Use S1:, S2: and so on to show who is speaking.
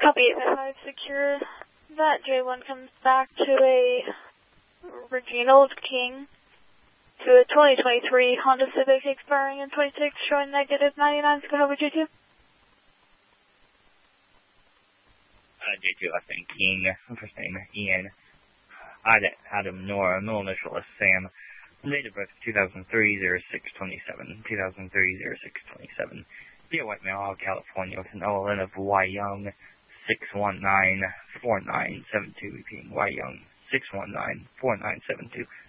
S1: Copy 855, secure. That J1 comes back to a Reginald King to a 2023 Honda Civic expiring in 26, showing negative 99. So go over J2.
S2: J2, last name King, first name Ian, Adam, Nora, middle initial is Sam, date of birth 2003-06-27, 2003-06-27, be a white male, out of California, with an OLN of Y Young 619-4972, repeating Y Young 619-4972.